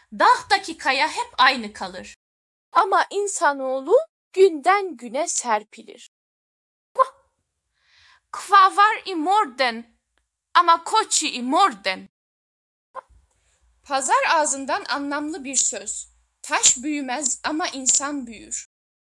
Dağdaki kaya hep aynı kalır. Ama insanoğlu günden güne serpilir. Kva var i morgen, ama koçi i morgen. Pazar ağzından anlamlı bir söz. Taş büyümez ama insan büyür.